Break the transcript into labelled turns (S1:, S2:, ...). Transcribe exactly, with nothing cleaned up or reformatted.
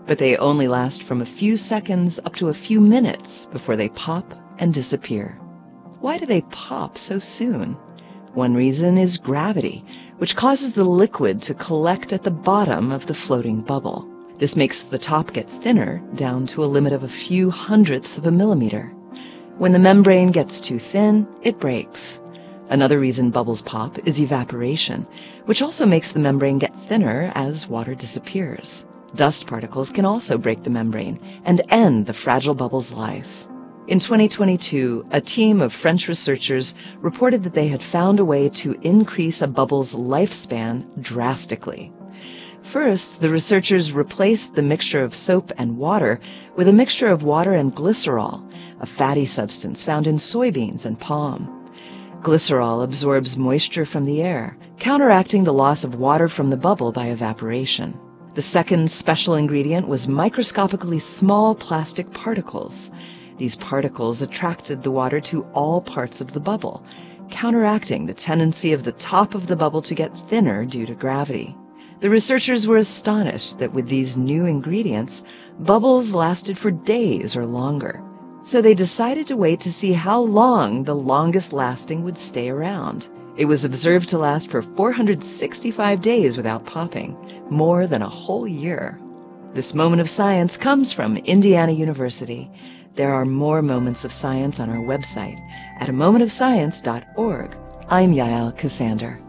S1: but they only last from a few seconds up to a few minutes before they pop and disappear. Why do they pop so soon? One reason is gravity, which causes the liquid to collect at the bottom of the floating bubble. This makes the top get thinner down to a limit of a few hundredths of a millimeter. When the membrane gets too thin, it breaks. Another reason bubbles pop is evaporation, which also makes the membrane get thinner as water disappears. Dust particles can also break the membrane and end the fragile bubble's life. In twenty twenty-two, a team of French researchers reported that they had found a way to increase a bubble's lifespan drastically. First, the researchers replaced the mixture of soap and water with a mixture of water and glycerol, a fatty substance found in soybeans and palm. Glycerol absorbs moisture from the air, counteracting the loss of water from the bubble by evaporation. The second special ingredient was microscopically small plastic particles. These particles attracted the water to all parts of the bubble, counteracting the tendency of the top of the bubble to get thinner due to gravity. The researchers were astonished that with these new ingredients, bubbles lasted for days or longer. So they decided to wait to see how long the longest lasting would stay around. It was observed to last for four hundred sixty-five days without popping, more than a whole year. This moment of science comes from Indiana University. There are more moments of science on our website at a moment of science dot org. I'm Yael Ksander.